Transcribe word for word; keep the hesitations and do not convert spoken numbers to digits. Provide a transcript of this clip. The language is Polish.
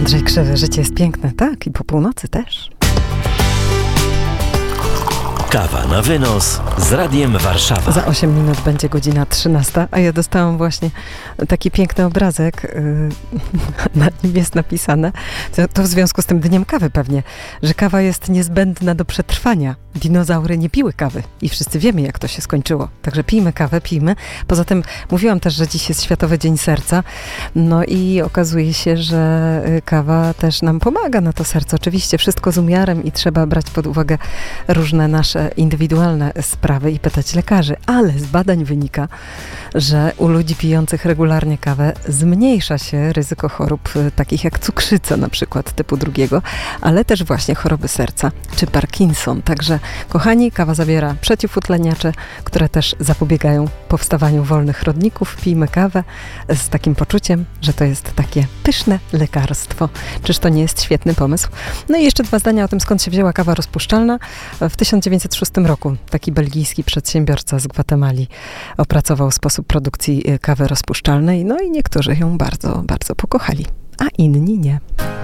Andrzej Krzywy, życie jest piękne, tak, i po północy też. Kawa na wynos z Radiem Warszawa. Za osiem minut będzie godzina trzynasta, a ja dostałam właśnie taki piękny obrazek. Yy, na nim jest napisane, to, to w związku z tym dniem kawy pewnie, że kawa jest niezbędna do przetrwania. Dinozaury nie piły kawy i wszyscy wiemy, jak to się skończyło. Także pijmy kawę, pijmy. Poza tym mówiłam też, że dziś jest Światowy Dzień Serca. No i okazuje się, że kawa też nam pomaga na to serce. Oczywiście wszystko z umiarem i trzeba brać pod uwagę różne nasze indywidualne sprawy i pytać lekarzy. Ale z badań wynika, że u ludzi pijących regularnie kawę zmniejsza się ryzyko chorób takich jak cukrzyca na przykład typu drugiego, ale też właśnie choroby serca czy Parkinson. Także kochani, kawa zawiera przeciwutleniacze, które też zapobiegają powstawaniu wolnych rodników. Pijmy kawę z takim poczuciem, że to jest takie pyszne lekarstwo. Czyż to nie jest świetny pomysł? No i jeszcze dwa zdania o tym, skąd się wzięła kawa rozpuszczalna. W tysiąc dziewięćset szóstym roku taki belgijski przedsiębiorca z Gwatemali opracował sposób produkcji kawy rozpuszczalnej. No i niektórzy ją bardzo, bardzo pokochali, a inni nie.